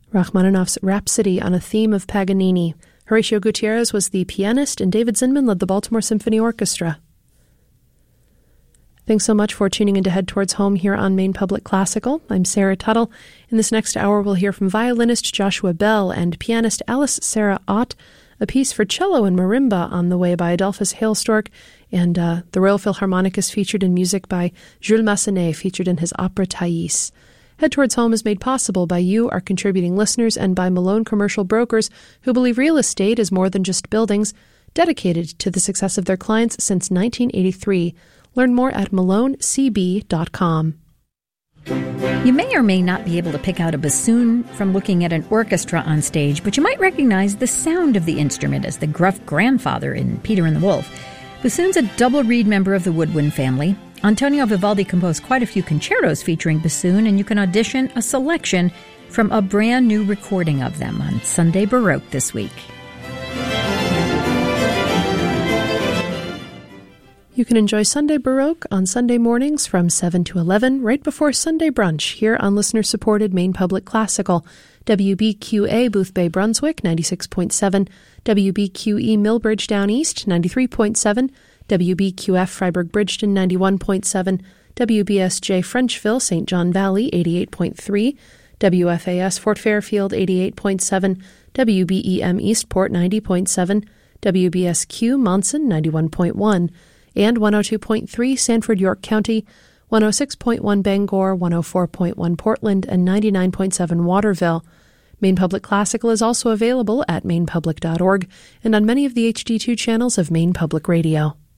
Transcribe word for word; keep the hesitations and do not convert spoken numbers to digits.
Rachmaninoff's Rhapsody on a Theme of Paganini. Horatio Gutierrez was the pianist, and David Zinman led the Baltimore Symphony Orchestra. Thanks so much for tuning in to Head Towards Home here on Maine Public Classical. I'm Sarah Tuttle. In this next hour, we'll hear from violinist Joshua Bell and pianist Alice Sarah Ott, a piece for cello and marimba on the way by Adolphus Hailstork, and uh, the Royal Philharmonic is featured in music by Jules Massenet, featured in his opera Thais. Head Towards Home is made possible by you, our contributing listeners, and by Malone Commercial Brokers, who believe real estate is more than just buildings, dedicated to the success of their clients since nineteen eighty-three. Learn more at malone c b dot com. You may or may not be able to pick out a bassoon from looking at an orchestra on stage, but you might recognize the sound of the instrument as the gruff grandfather in Peter and the Wolf. Bassoon's a double reed member of the woodwind family. Antonio Vivaldi composed quite a few concertos featuring bassoon, and you can audition a selection from a brand new recording of them on Sunday Baroque this week. You can enjoy Sunday Baroque on Sunday mornings from seven to eleven, right before Sunday Brunch, here on listener-supported Maine Public Classical. W B Q A Boothbay Brunswick, ninety-six point seven, W B Q E Millbridge Down East, ninety-three point seven, W B Q F Freiburg Bridgeton, ninety-one point seven, W B S J Frenchville, Saint John Valley, eighty-eight point three, W F A S Fort Fairfield, eighty-eight point seven, W B E M Eastport, ninety point seven, W B S Q Monson, ninety-one point one, and one oh two point three Sanford, York County, one oh six point one Bangor, one oh four point one Portland, and ninety-nine point seven Waterville. Maine Public Classical is also available at maine public dot org and on many of the H D two channels of Maine Public Radio.